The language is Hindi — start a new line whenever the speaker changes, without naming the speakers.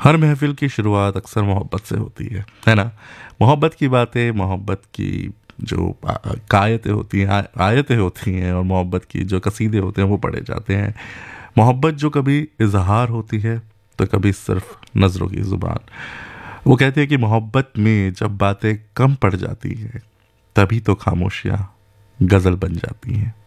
हर महफिल की शुरुआत अक्सर मोहब्बत से होती है ना। मोहब्बत की बातें, मोहब्बत की जो कायतें होती हैं, आयतें होती हैं, और मोहब्बत की जो कसीदे होते हैं वो पढ़े जाते हैं। मोहब्बत जो कभी इजहार होती है तो कभी सिर्फ नज़रों की ज़ुबान। वो कहते हैं कि मोहब्बत में जब बातें कम पड़ जाती हैं तभी तो खामोशियाँ गज़ल बन जाती हैं।